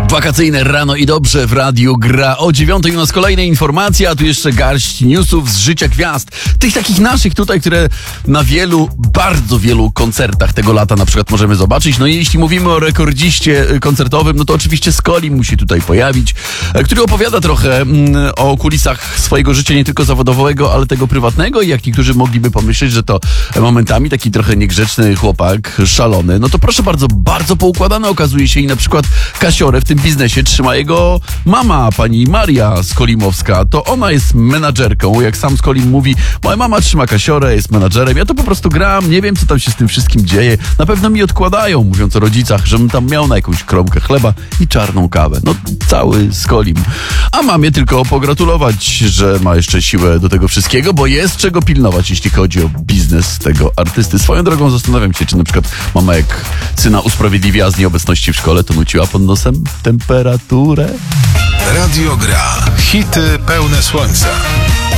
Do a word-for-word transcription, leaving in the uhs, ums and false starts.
Wakacyjne rano i dobrze w radiu gra. O dziewiątej u nas kolejne informacje, a tu jeszcze garść newsów z życia gwiazd. Tych takich naszych tutaj, które na wielu, bardzo wielu koncertach tego lata na przykład możemy zobaczyć. No i jeśli mówimy o rekordziście koncertowym, no to oczywiście Skoli musi tutaj pojawić, który opowiada trochę mm, o kulisach swojego życia, nie tylko zawodowego, ale tego prywatnego. I jak niektórzy mogliby pomyśleć, że to momentami taki trochę niegrzeczny chłopak, szalony, no to proszę bardzo, bardzo poukładane okazuje się i na przykład Kasiorę w tym biznesie trzyma jego mama, pani Maria Skolimowska. To ona jest menadżerką. Jak sam Skolim mówi, moja mama trzyma Kasiorę, jest menadżerem. Ja to po prostu gram, nie wiem, co tam się z tym wszystkim dzieje. Na pewno mi odkładają, mówiąc o rodzicach, żebym tam miał na jakąś kromkę chleba i czarną kawę. No, cały Skolim. A mamie tylko pogratulować, że ma jeszcze siłę do tego wszystkiego, bo jest czego pilnować, jeśli chodzi o biznes tego artysty. Swoją drogą zastanawiam się, czy na przykład mama, jak syna usprawiedliwia z nieobecności w szkole, to nuciła pod nosem temperaturę. Radio Gra. Hity pełne słońca.